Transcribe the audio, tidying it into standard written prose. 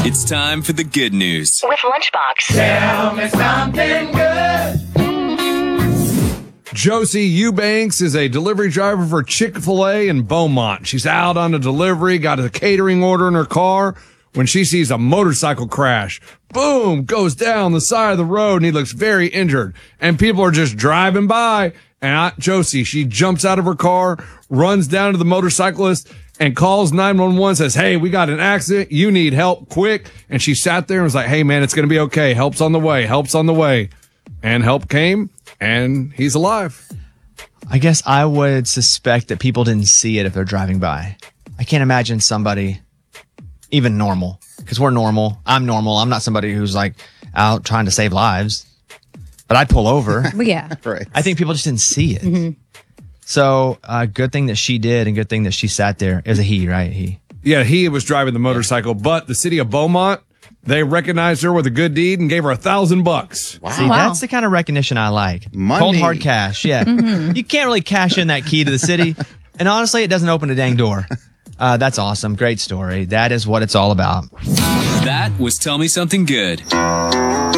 It's time for the good news with Lunchbox. Tell me something good. Josie Eubanks is a delivery driver for Chick-fil-A in Beaumont. She's out on a delivery, got a catering order in her car when she sees a motorcycle crash. Boom, goes down the side of the road, and he looks very injured. And people are just driving by. And Josie, she jumps out of her car, runs down to the motorcyclist, and calls 911, says, hey, we got an accident. You need help quick. And she sat there and was like, hey, man, it's going to be okay. Help's on the way. Help's on the way. And help came, and he's alive. I guess I would suspect that people didn't see it if they're driving by. I can't imagine somebody, even normal, because we're normal. I'm normal. I'm not somebody who's like out trying to save lives, but I'd pull over. Yeah. Right. I think people just didn't see it. Mm-hmm. So good thing that she did and good thing that she sat there. It was a he, right? He. Yeah, he was driving the motorcycle, but the city of Beaumont, they recognized her with a good deed and gave her $1,000. Wow. See, that's the kind of recognition I like. Money. Cold hard cash. Yeah. You can't really cash in that key to the city. And honestly, it doesn't open a dang door. That's awesome. Great story. That is what it's all about. That was Tell Me Something Good.